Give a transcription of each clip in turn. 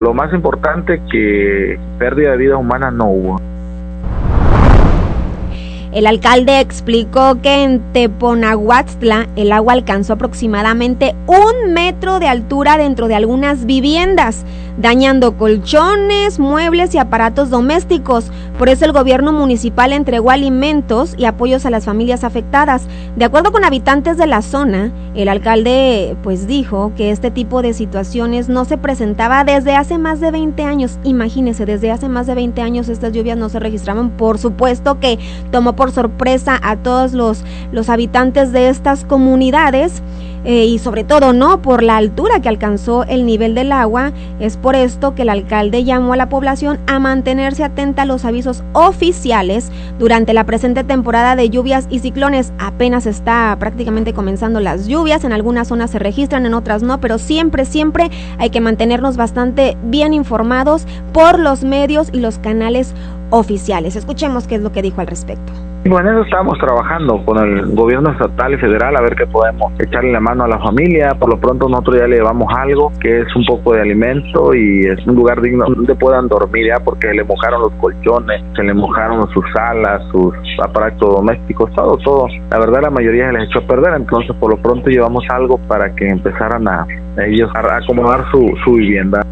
Lo más importante que pérdida de vidas humanas no hubo. El alcalde explicó que en Teponahuatztla el agua alcanzó aproximadamente 1 metro de altura dentro de algunas viviendas, dañando colchones, muebles y aparatos domésticos. Por eso el gobierno municipal entregó alimentos y apoyos a las familias afectadas. De acuerdo con habitantes de la zona, el alcalde dijo que este tipo de situaciones no se presentaba desde hace más de 20 años. Imagínense, desde hace más de 20 años estas lluvias no se registraban. Por supuesto que tomó por sorpresa a todos los habitantes de estas comunidades, y sobre todo por la altura que alcanzó el nivel del agua. Es por esto que el alcalde llamó a la población a mantenerse atenta a los avisos oficiales durante la presente temporada de lluvias y ciclones. Apenas está prácticamente comenzando las lluvias, en algunas zonas se registran, en otras no, pero siempre hay que mantenernos bastante bien informados por los medios y los canales oficiales. Escuchemos qué es lo que dijo al respecto. Bueno, en eso estamos trabajando con el gobierno estatal y federal a ver qué podemos echarle la mano a la familia. Por lo pronto nosotros ya le llevamos algo, que es un poco de alimento y es un lugar digno donde puedan dormir ya, porque se le mojaron los colchones, se le mojaron sus salas, sus aparatos domésticos, todo. La verdad la mayoría se les echó a perder, entonces por lo pronto llevamos algo para que empezaran a ellos a acomodar su vivienda.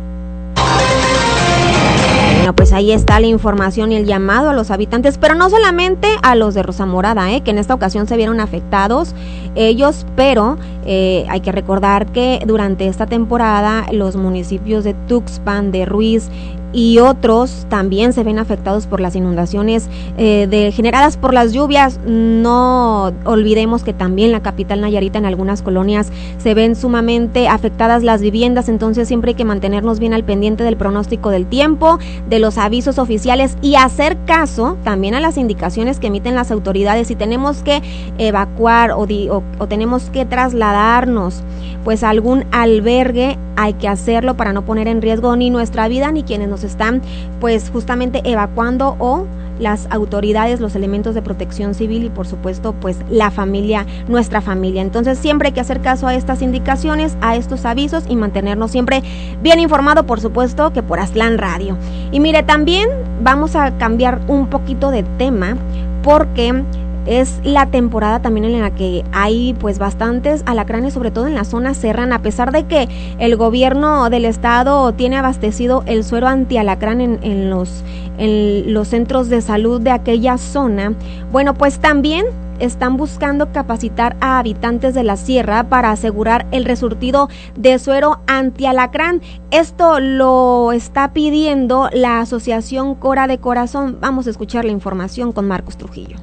Bueno, pues ahí está la información y el llamado a los habitantes, pero no solamente a los de Rosa Morada, que en esta ocasión se vieron afectados ellos, pero hay que recordar que durante esta temporada los municipios de Tuxpan, de Ruiz y otros también se ven afectados por las inundaciones generadas por las lluvias. No olvidemos que también la capital Nayarita, en algunas colonias se ven sumamente afectadas las viviendas, entonces siempre hay que mantenernos bien al pendiente del pronóstico del tiempo, de los avisos oficiales y hacer caso también a las indicaciones que emiten las autoridades. Si tenemos que evacuar o tenemos que trasladarnos a algún albergue, hay que hacerlo para no poner en riesgo ni nuestra vida ni quienes nos están justamente evacuando, o las autoridades, los elementos de protección civil y por supuesto la familia, nuestra familia. Entonces siempre hay que hacer caso a estas indicaciones, a estos avisos y mantenernos siempre bien informado, por supuesto que por Aztlán Radio. Y mire, también vamos a cambiar un poquito de tema porque es la temporada también en la que hay bastantes alacranes, sobre todo en la zona serrana. A pesar de que el gobierno del estado tiene abastecido el suero antialacrán en los centros de salud de aquella zona, también están buscando capacitar a habitantes de la sierra para asegurar el resurtido de suero antialacrán. Esto lo está pidiendo la asociación Cora de Corazón. Vamos a escuchar la información con Marcos Trujillo.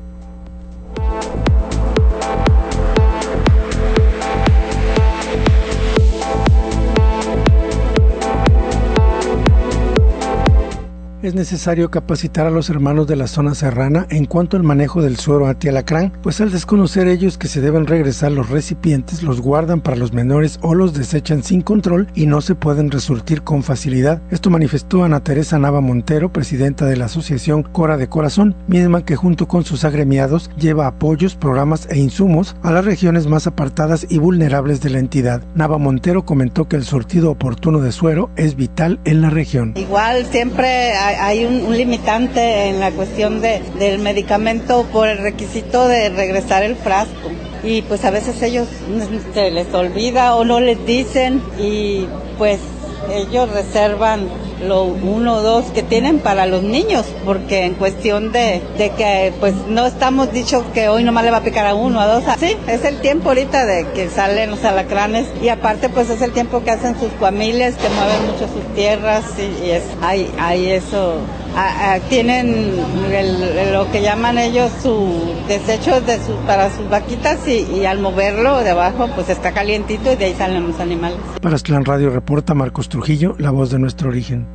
Es necesario capacitar a los hermanos de la zona serrana en cuanto al manejo del suero antialacrán, pues al desconocer ellos que se deben regresar los recipientes, los guardan para los menores o los desechan sin control y no se pueden resurtir con facilidad. Esto manifestó Ana Teresa Nava Montero, presidenta de la asociación Cora de Corazón, misma que junto con sus agremiados lleva apoyos, programas e insumos a las regiones más apartadas y vulnerables de la entidad. Nava Montero comentó que el surtido oportuno de suero es vital en la región. Igual siempre hay un limitante en la cuestión del medicamento por el requisito de regresar el frasco. Y a veces ellos se les olvida o no les dicen y ellos reservan lo 1 o 2 que tienen para los niños, porque en cuestión de que no estamos dicho que hoy nomás le va a picar a 1 o a 2. Sí, es el tiempo ahorita de que salen los alacranes y aparte es el tiempo que hacen sus familias, que mueven mucho sus tierras y hay eso. Tienen lo que llaman ellos su desecho para sus vaquitas y al moverlo de abajo está calientito y de ahí salen los animales. Para Aztlán Radio reporta Marcos Trujillo, la voz de nuestro origen.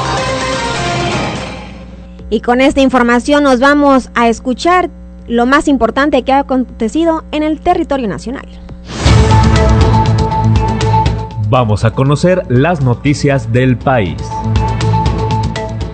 Y con esta información nos vamos a escuchar lo más importante que ha acontecido en el territorio nacional. Vamos a conocer las noticias del país.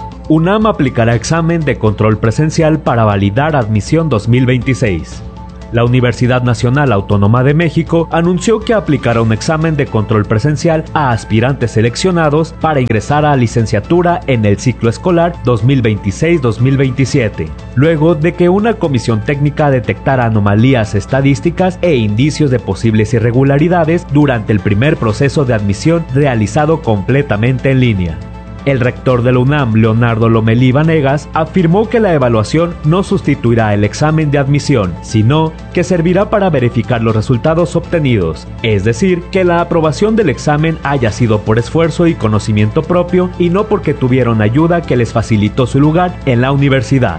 UNAM aplicará examen de control presencial para validar admisión 2026. La Universidad Nacional Autónoma de México anunció que aplicará un examen de control presencial a aspirantes seleccionados para ingresar a licenciatura en el ciclo escolar 2026-2027, luego de que una comisión técnica detectara anomalías estadísticas e indicios de posibles irregularidades durante el primer proceso de admisión realizado completamente en línea. El rector de la UNAM, Leonardo Lomelí Vanegas, afirmó que la evaluación no sustituirá el examen de admisión, sino que servirá para verificar los resultados obtenidos, es decir, que la aprobación del examen haya sido por esfuerzo y conocimiento propio y no porque tuvieron ayuda que les facilitó su lugar en la universidad.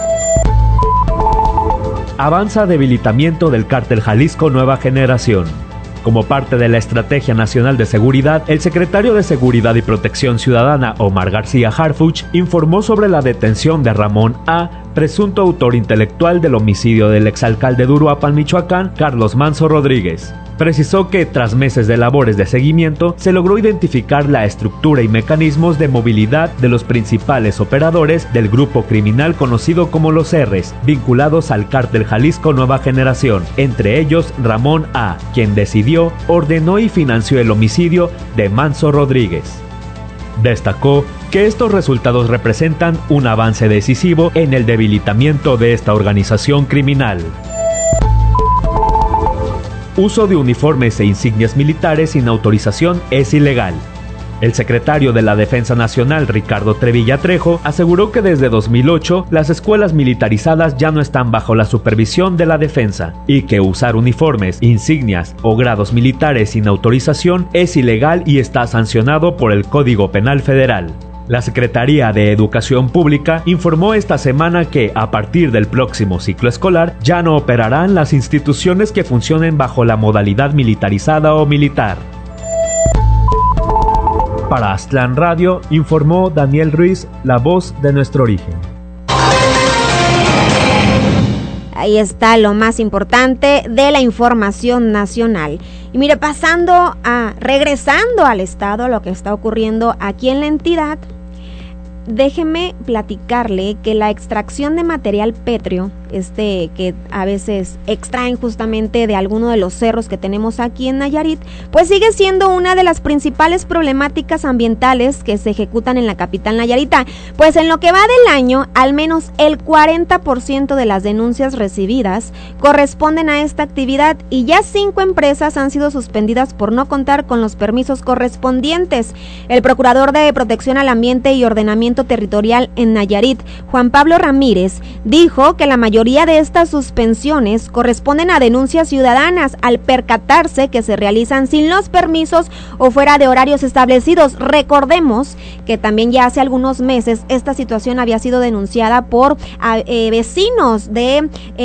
Avanza debilitamiento del Cártel Jalisco Nueva Generación. Como parte de la Estrategia Nacional de Seguridad, el secretario de Seguridad y Protección Ciudadana, Omar García Harfuch, informó sobre la detención de Ramón A., presunto autor intelectual del homicidio del exalcalde de Uruapan, Michoacán, Carlos Manso Rodríguez. Precisó que, tras meses de labores de seguimiento, se logró identificar la estructura y mecanismos de movilidad de los principales operadores del grupo criminal conocido como Los R's, vinculados al Cártel Jalisco Nueva Generación, entre ellos Ramón A., quien decidió, ordenó y financió el homicidio de Manso Rodríguez. Destacó que estos resultados representan un avance decisivo en el debilitamiento de esta organización criminal. Uso de uniformes e insignias militares sin autorización es ilegal. El secretario de la Defensa Nacional, Ricardo Trevilla Trejo, aseguró que desde 2008 las escuelas militarizadas ya no están bajo la supervisión de la defensa y que usar uniformes, insignias o grados militares sin autorización es ilegal y está sancionado por el Código Penal Federal. La Secretaría de Educación Pública informó esta semana que, a partir del próximo ciclo escolar, ya no operarán las instituciones que funcionen bajo la modalidad militarizada o militar. Para Aztlán Radio, informó Daniel Ruiz, la voz de nuestro origen. Ahí está lo más importante de la información nacional. Y mire, regresando al estado, lo que está ocurriendo aquí en la entidad, déjeme platicarle que la extracción de material pétreo, que a veces extraen justamente de alguno de los cerros que tenemos aquí en Nayarit, pues sigue siendo una de las principales problemáticas ambientales que se ejecutan en la capital nayarita. Pues en lo que va del año, al menos el 40% de las denuncias recibidas corresponden a esta actividad y ya 5 empresas han sido suspendidas por no contar con los permisos correspondientes. El procurador de Protección al Ambiente y Ordenamiento Territorial en Nayarit, Juan Pablo Ramírez, dijo que la mayoría de estas suspensiones corresponden a denuncias ciudadanas al percatarse que se realizan sin los permisos o fuera de horarios establecidos. Recordemos que también ya hace algunos meses esta situación había sido denunciada por vecinos de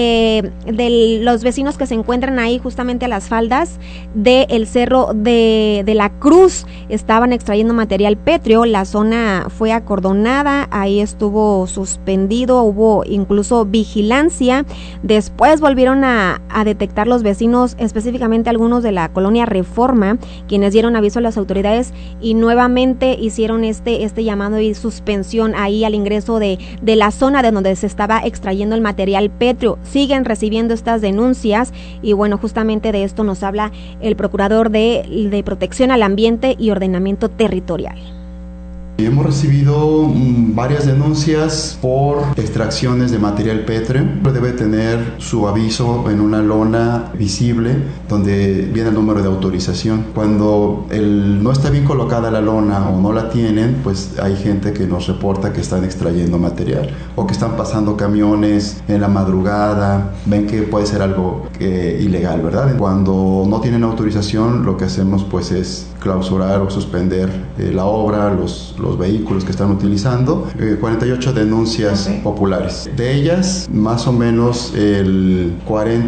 los vecinos que se encuentran ahí justamente a las faldas del cerro de la Cruz. Estaban extrayendo material pétreo, la zona fue acordonada, ahí estuvo suspendido, hubo incluso vigilancia. Después volvieron a detectar los vecinos, específicamente algunos de la colonia Reforma, quienes dieron aviso a las autoridades y nuevamente hicieron este llamado y suspensión ahí al ingreso de la zona de donde se estaba extrayendo el material pétreo. Siguen recibiendo estas denuncias y bueno, justamente de esto nos habla el procurador de Protección al Ambiente y Ordenamiento Territorial. Hemos recibido varias denuncias por extracciones de material pétreo. Debe tener su aviso en una lona visible donde viene el número de autorización. Cuando no está bien colocada la lona o no la tienen, pues hay gente que nos reporta que están extrayendo material o que están pasando camiones en la madrugada. Ven que puede ser algo ilegal, ¿verdad? Cuando no tienen autorización, lo que hacemos pues es clausurar o suspender la obra, los vehículos que están utilizando. 48 denuncias populares. De ellas, más o menos el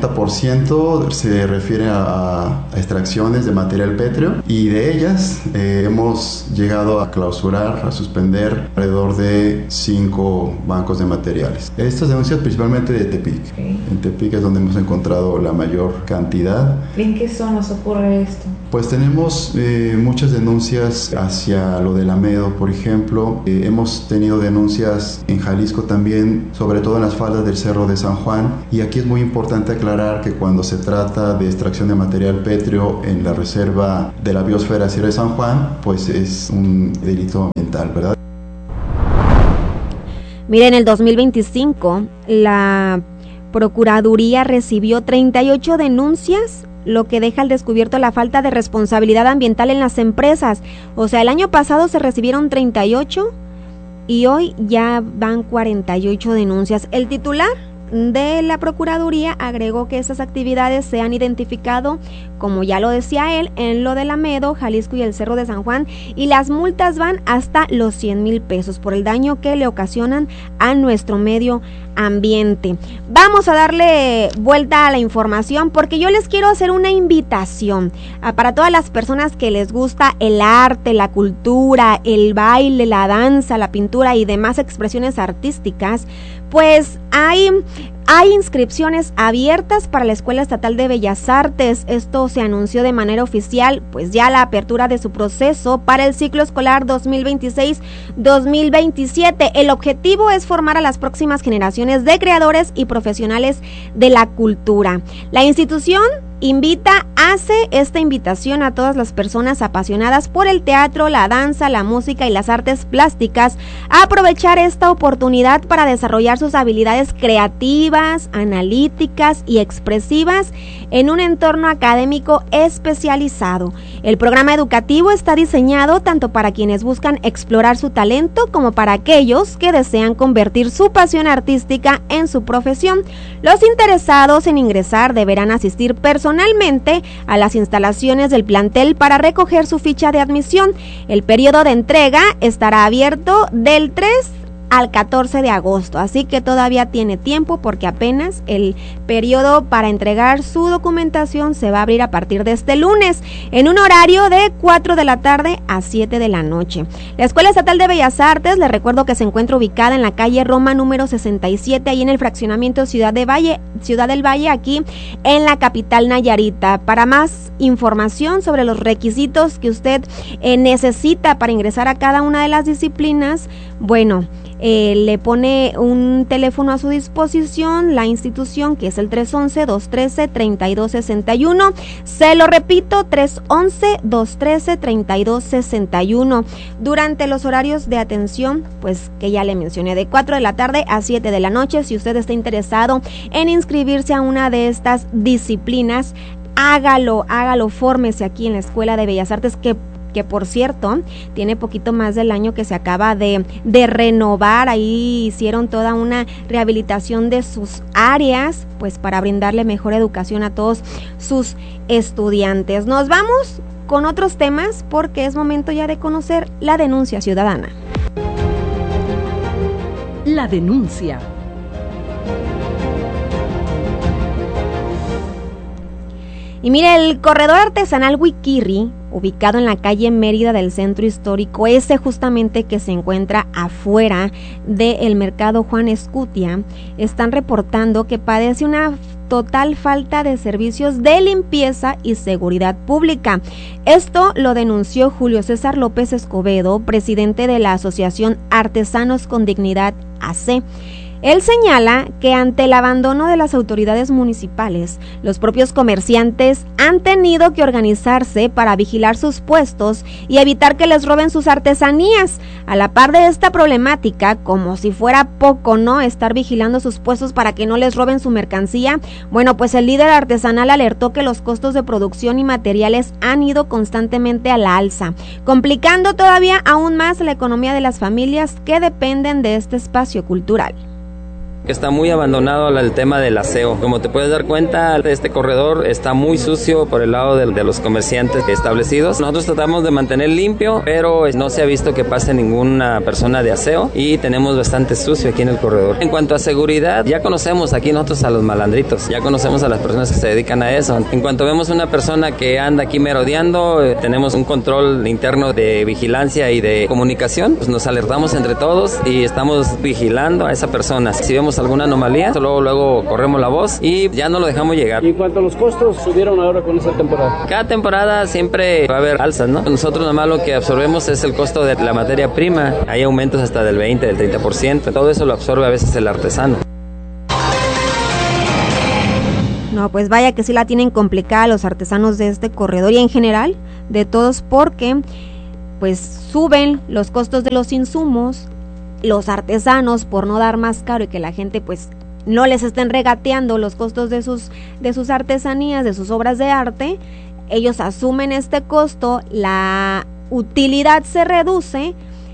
40% se refiere a extracciones de material pétreo y de ellas hemos llegado a clausurar, a suspender alrededor de 5 bancos de materiales. Estas denuncias principalmente de Tepic. En Tepic es donde hemos encontrado la mayor cantidad. ¿En qué zonas ocurre esto? Pues tenemos muchas denuncias hacia lo del Amedo, por ejemplo. Hemos tenido denuncias en Jalisco también, sobre todo en las faldas del Cerro de San Juan. Y aquí es muy importante aclarar que cuando se trata de extracción de material pétreo en la reserva de la biosfera Sierra de San Juan, pues es un delito ambiental, ¿verdad? Mire, en el 2025, la Procuraduría recibió 38 denuncias, lo que deja al descubierto la falta de responsabilidad ambiental en las empresas. O sea, el año pasado se recibieron 38 y hoy ya van 48 denuncias. El titular de la Procuraduría agregó que esas actividades se han identificado, como ya lo decía él, en lo del Amedo, Jalisco y el Cerro de San Juan, y las multas van hasta los 100,000 pesos por el daño que le ocasionan a nuestro medio ambiente. Vamos a darle vuelta a la información porque yo les quiero hacer una invitación para todas las personas que les gusta el arte, la cultura, el baile, la danza, la pintura y demás expresiones artísticas. Pues hay inscripciones abiertas para la Escuela Estatal de Bellas Artes. Esto se anunció de manera oficial, pues ya la apertura de su proceso para el ciclo escolar 2026-2027. El objetivo es formar a las próximas generaciones de creadores y profesionales de la cultura. La institución hace esta invitación a todas las personas apasionadas por el teatro, la danza, la música y las artes plásticas a aprovechar esta oportunidad para desarrollar sus habilidades creativas, analíticas y expresivas en un entorno académico especializado. El programa educativo está diseñado tanto para quienes buscan explorar su talento como para aquellos que desean convertir su pasión artística en su profesión. Los interesados en ingresar deberán asistir personalmente a las instalaciones del plantel para recoger su ficha de admisión. El periodo de entrega estará abierto del 3 al 14 de agosto, así que todavía tiene tiempo porque apenas el periodo para entregar su documentación se va a abrir a partir de este lunes en un horario de 4 de la tarde a 7 de la noche. La Escuela Estatal de Bellas Artes, les recuerdo que se encuentra ubicada en la calle Roma número 67, ahí en el fraccionamiento Ciudad del Valle, aquí en la capital nayarita. Para más información sobre los requisitos que usted necesita para ingresar a cada una de las disciplinas, bueno, le pone un teléfono a su disposición la institución, que es el 311-213-3261. Se lo repito, 311-213-3261. Durante los horarios de atención, pues que ya le mencioné, de 4 de la tarde a 7 de la noche. Si usted está interesado en inscribirse a una de estas disciplinas, hágalo, fórmese aquí en la Escuela de Bellas Artes, que por cierto, tiene poquito más del año que se acaba de renovar. Ahí hicieron toda una rehabilitación de sus áreas, pues para brindarle mejor educación a todos sus estudiantes. Nos vamos con otros temas porque es momento ya de conocer la denuncia ciudadana. La denuncia. Y mire, el corredor artesanal Huiquirri, ubicado en la calle Mérida del centro histórico, ese justamente que se encuentra afuera del mercado Juan Escutia, están reportando que padece una total falta de servicios de limpieza y seguridad pública. Esto lo denunció Julio César López Escobedo, presidente de la Asociación Artesanos con Dignidad AC. Él señala que ante el abandono de las autoridades municipales, los propios comerciantes han tenido que organizarse para vigilar sus puestos y evitar que les roben sus artesanías. A la par de esta problemática, como si fuera poco, ¿no?, estar vigilando sus puestos para que no les roben su mercancía, bueno, pues el líder artesanal alertó que los costos de producción y materiales han ido constantemente a la alza, complicando todavía aún más la economía de las familias que dependen de este espacio cultural. Está muy abandonado el tema del aseo. Como te puedes dar cuenta, este corredor está muy sucio por el lado de los comerciantes establecidos. Nosotros tratamos de mantener limpio, pero no se ha visto que pase ninguna persona de aseo y tenemos bastante sucio aquí en el corredor. En cuanto a seguridad, ya conocemos aquí nosotros a los malandritos, ya conocemos a las personas que se dedican a eso. En cuanto vemos una persona que anda aquí merodeando, tenemos un control interno de vigilancia y de comunicación, pues nos alertamos entre todos y estamos vigilando a esa persona. Si vemos vemos alguna anomalía, luego corremos la voz y ya no lo dejamos llegar. Y en cuanto a los costos, subieron ahora con esta temporada. Cada temporada siempre va a haber alzas, ¿no? Nosotros nomás lo que absorbemos es el costo de la materia prima. Hay aumentos hasta del 20, del 30%. Todo eso lo absorbe a veces el artesano. No, pues vaya que sí la tienen complicada los artesanos de este corredor y en general de todos, porque pues suben los costos de los insumos, los artesanos por no dar más caro y que la gente pues no les estén regateando los costos de sus artesanías, de sus obras de arte. Ellos asumen este costo, la utilidad se reduce,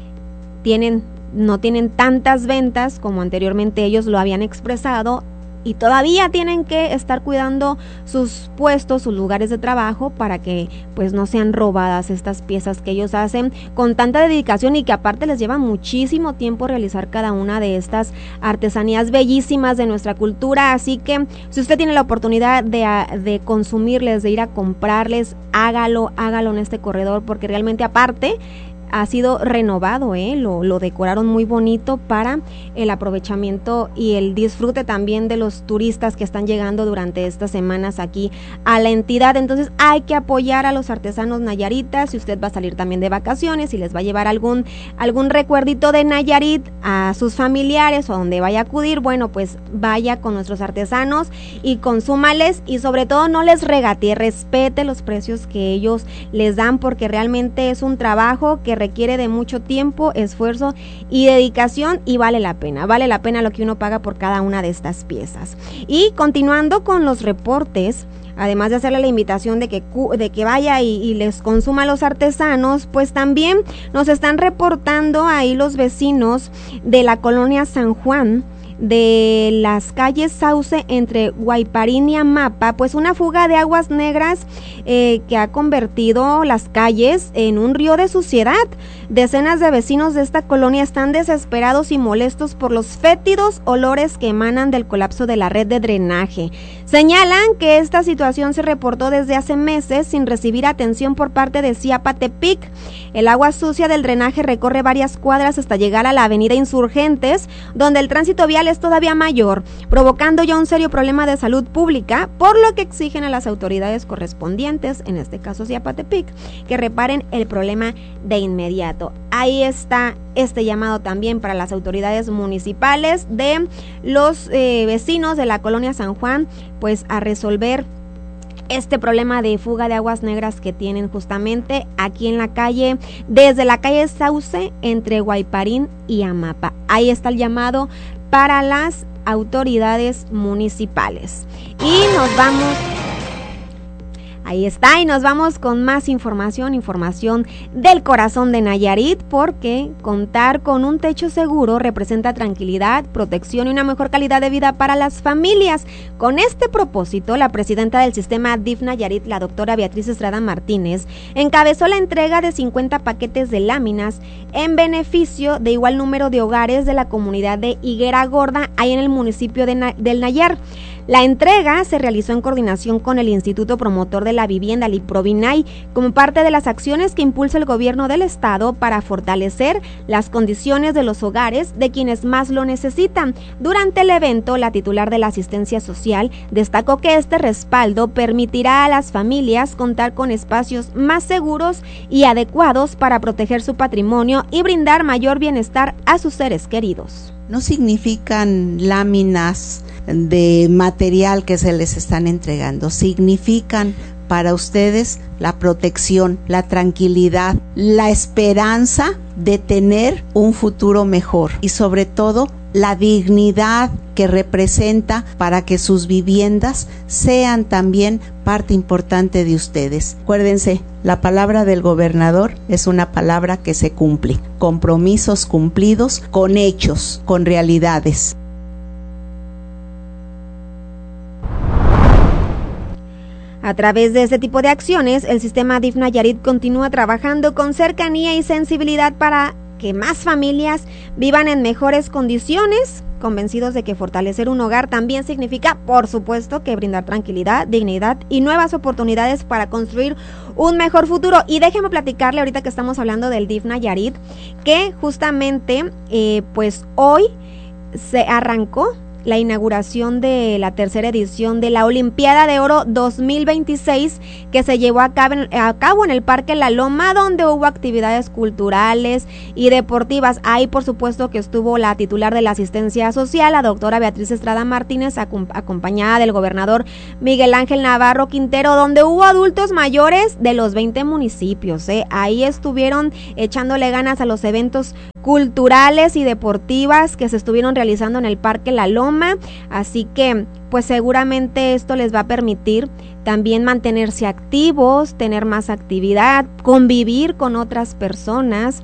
no tienen tantas ventas como anteriormente ellos lo habían expresado, y todavía tienen que estar cuidando sus puestos, sus lugares de trabajo, para que pues no sean robadas estas piezas que ellos hacen con tanta dedicación y que aparte les lleva muchísimo tiempo realizar cada una de estas artesanías bellísimas de nuestra cultura. Así que si usted tiene la oportunidad de consumirles, de ir a comprarles, hágalo en este corredor, porque realmente aparte ha sido renovado, lo decoraron muy bonito para el aprovechamiento y el disfrute también de los turistas que están llegando durante estas semanas aquí a la entidad. Entonces hay que apoyar a los artesanos nayaritas. Si usted va a salir también de vacaciones y les va a llevar algún recuerdito de Nayarit a sus familiares o donde vaya a acudir, bueno, pues vaya con nuestros artesanos y consúmales, y sobre todo no les regatee, respete los precios que ellos les dan, porque realmente es un trabajo que requiere de mucho tiempo, esfuerzo y dedicación, y vale la pena lo que uno paga por cada una de estas piezas. Y continuando con los reportes, además de hacerle la invitación de que vaya y les consuma a los artesanos, pues también nos están reportando ahí los vecinos de la colonia San Juan, de las calles Sauce entre Guayparín y Amapa, pues una fuga de aguas negras que ha convertido las calles en un río de suciedad. Decenas de vecinos de esta colonia están desesperados y molestos por los fétidos olores que emanan del colapso de la red de drenaje. Señalan que esta situación se reportó desde hace meses sin recibir atención por parte de Ziapa-Tepic. El agua sucia del drenaje recorre varias cuadras hasta llegar a la avenida Insurgentes, donde el tránsito vial es todavía mayor, provocando ya un serio problema de salud pública, por lo que exigen a las autoridades correspondientes, en este caso Ziapa-Tepic, que reparen el problema de inmediato. Ahí está este llamado también para las autoridades municipales de los vecinos de la colonia San Juan, pues a resolver este problema de fuga de aguas negras que tienen justamente aquí en la calle, desde la calle Sauce entre Guayparín y Amapa. Ahí está el llamado para las autoridades municipales. Y nos vamos... Ahí está, y nos vamos con más información del corazón de Nayarit, porque contar con un techo seguro representa tranquilidad, protección y una mejor calidad de vida para las familias. Con este propósito, la presidenta del sistema DIF Nayarit, la doctora Beatriz Estrada Martínez, encabezó la entrega de 50 paquetes de láminas en beneficio de igual número de hogares de la comunidad de Higuera Gorda, ahí en el municipio del Nayar. La entrega se realizó en coordinación con el Instituto Promotor de la Vivienda, el IPROVINAY, como parte de las acciones que impulsa el gobierno del estado para fortalecer las condiciones de los hogares de quienes más lo necesitan. Durante el evento, la titular de la asistencia social destacó que este respaldo permitirá a las familias contar con espacios más seguros y adecuados para proteger su patrimonio y brindar mayor bienestar a sus seres queridos. No significan láminas de material que se les están entregando, significan para ustedes la protección, la tranquilidad, la esperanza de tener un futuro mejor y sobre todo la dignidad que representa para que sus viviendas sean también parte importante de ustedes. Acuérdense, la palabra del gobernador es una palabra que se cumple, compromisos cumplidos con hechos, con realidades. A través de este tipo de acciones, el sistema DIF Nayarit continúa trabajando con cercanía y sensibilidad para que más familias vivan en mejores condiciones, convencidos de que fortalecer un hogar también significa, por supuesto, que brindar tranquilidad, dignidad y nuevas oportunidades para construir un mejor futuro. Y déjeme platicarle ahorita que estamos hablando del DIF Nayarit, que justamente pues hoy se arrancó la inauguración de la tercera edición de la Olimpiada de Oro 2026 que se llevó a cabo en el Parque La Loma, donde hubo actividades culturales y deportivas. Ahí por supuesto que estuvo la titular de la asistencia social, la doctora Beatriz Estrada Martínez, acompañada del gobernador Miguel Ángel Navarro Quintero, donde hubo adultos mayores de los 20 municipios. Ahí estuvieron echándole ganas a los eventos culturales y deportivas que se estuvieron realizando en el Parque La Loma, así que pues seguramente esto les va a permitir también mantenerse activos, tener más actividad, convivir con otras personas,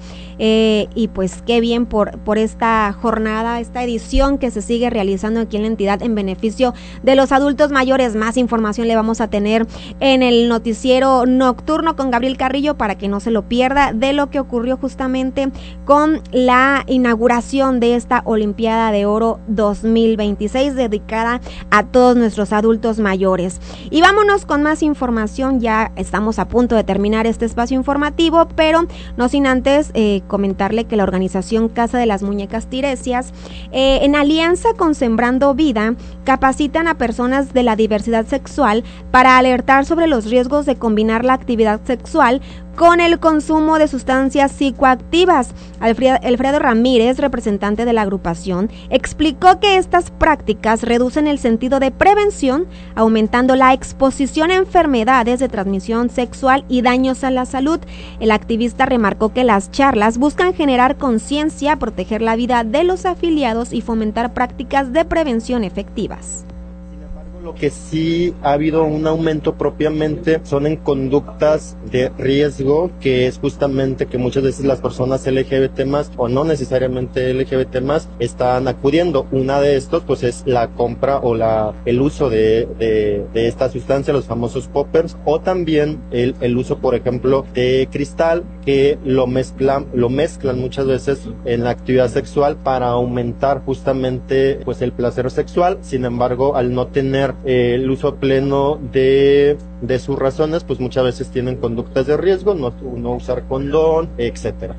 y pues qué bien por esta jornada, esta edición que se sigue realizando aquí en la entidad en beneficio de los adultos mayores. Más información le vamos a tener en el noticiero nocturno con Gabriel Carrillo para que no se lo pierda de lo que ocurrió justamente con la inauguración de esta Olimpiada de Oro 2026 dedicada a todos nuestros adultos mayores. Y vámonos con más información, ya estamos a punto de terminar este espacio informativo, pero no sin antes comentarle que la organización Casa de las Muñecas Tiresias, en alianza con Sembrando Vida, capacitan a personas de la diversidad sexual para alertar sobre los riesgos de combinar la actividad sexual con el consumo de sustancias psicoactivas. Alfredo Ramírez, representante de la agrupación, explicó que estas prácticas reducen el sentido de prevención, aumentando la exposición a enfermedades de transmisión sexual y daños a la salud. El activista remarcó que las charlas buscan generar conciencia, proteger la vida de los afiliados y fomentar prácticas de prevención efectivas. Lo que sí ha habido un aumento propiamente son en conductas de riesgo, que es justamente que muchas veces las personas LGBT más o no necesariamente LGBT más están acudiendo. Una de estos pues es la compra o el uso de esta sustancia, los famosos poppers, o también el uso, por ejemplo, de cristal, que lo mezclan muchas veces en la actividad sexual para aumentar justamente pues el placer sexual. Sin embargo, al no tener el uso pleno de sus razones, pues muchas veces tienen conductas de riesgo, no usar condón, etcétera.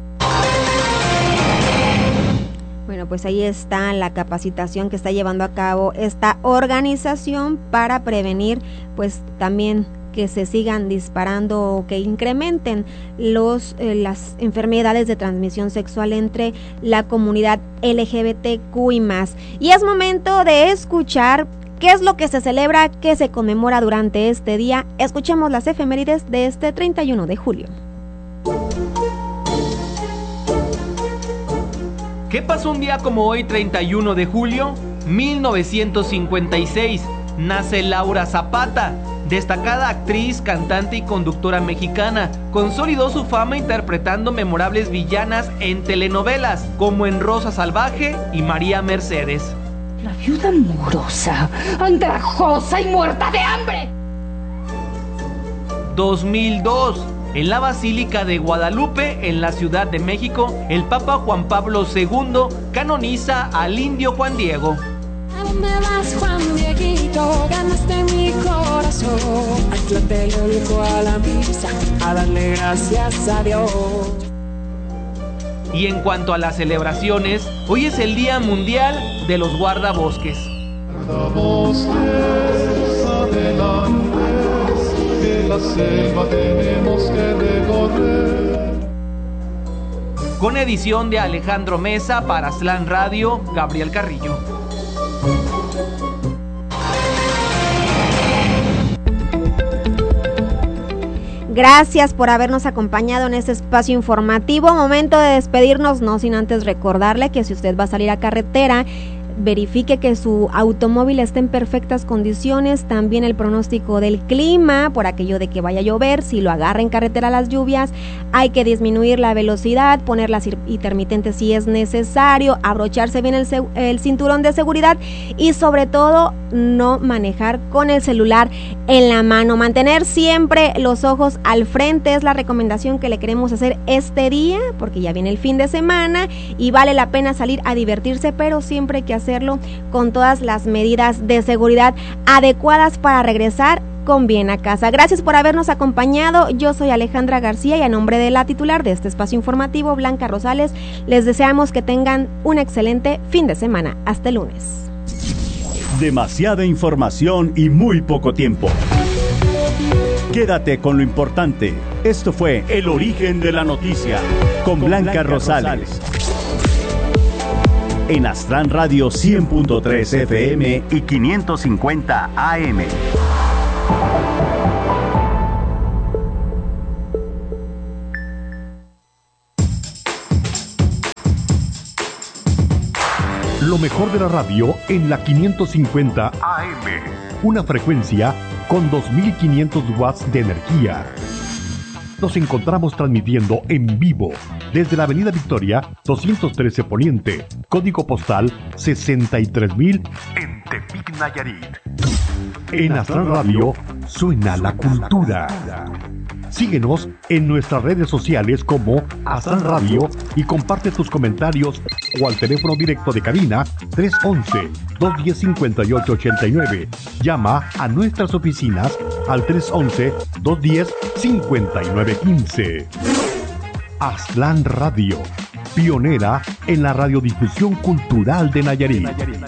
Bueno, pues ahí está la capacitación que está llevando a cabo esta organización para prevenir pues también que se sigan disparando o que incrementen las enfermedades de transmisión sexual entre la comunidad LGBTQI+. Y es momento de escuchar qué es lo que se celebra, qué se conmemora durante este día. Escuchemos las efemérides de este 31 de julio. ¿Qué pasó un día como hoy, 31 de julio? 1956. Nace Laura Zapata, destacada actriz, cantante y conductora mexicana. Consolidó su fama interpretando memorables villanas en telenovelas, como en Rosa Salvaje y María Mercedes. La viuda mugrosa, andrajosa y muerta de hambre. 2002. En la Basílica de Guadalupe, en la Ciudad de México, el Papa Juan Pablo II canoniza al indio Juan Diego. ¿A dónde vas, Juan Dieguito? Ganaste mi corazón. Tlatelolco a la misa, a darle gracias a Dios. Y en cuanto a las celebraciones, hoy es el Día Mundial de los Guardabosques. Guardabosques, adelante, que la selva tenemos que recorrer. Con edición de Alejandro Mesa para Slan Radio, Gabriel Carrillo. Gracias por habernos acompañado en este espacio informativo. Momento de despedirnos, no sin antes recordarle que si usted va a salir a carretera, verifique que su automóvil esté en perfectas condiciones. También el pronóstico del clima, por aquello de que vaya a llover, si lo agarra en carretera las lluvias, hay que disminuir la velocidad, poner las intermitentes si es necesario, abrocharse bien el cinturón de seguridad y sobre todo no manejar con el celular en la mano. Mantener siempre los ojos al frente es la recomendación que le queremos hacer este día, porque ya viene el fin de semana y vale la pena salir a divertirse, pero siempre hay que hacerlo con todas las medidas de seguridad adecuadas para regresar con bien a casa. Gracias por habernos acompañado. Yo soy Alejandra García y a nombre de la titular de este espacio informativo, Blanca Rosales, les deseamos que tengan un excelente fin de semana. Hasta el lunes. Demasiada información y muy poco tiempo. Quédate con lo importante. Esto fue El Origen de la Noticia con Blanca Rosales. En Astran Radio 100.3 FM y 550 AM. Lo mejor de la radio en la 550 AM. Una frecuencia con 2500 watts de energía. Nos encontramos transmitiendo en vivo desde la Avenida Victoria 213 Poniente, código postal 63000 en Tepic, Nayarit. En Astran Radio suena la cultura. Síguenos en nuestras redes sociales como Astran Radio y comparte tus comentarios o al teléfono directo de cabina 311-210-5889. Llama a nuestras oficinas al 311-210-5915. Astran Radio, pionera en la radiodifusión cultural de Nayarit.